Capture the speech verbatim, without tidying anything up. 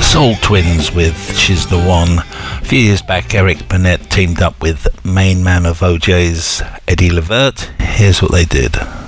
Soul Twins with She's the One. A few years back, Eric Burnett teamed up with main man of O J's, Eddie Levert. Here's what they did.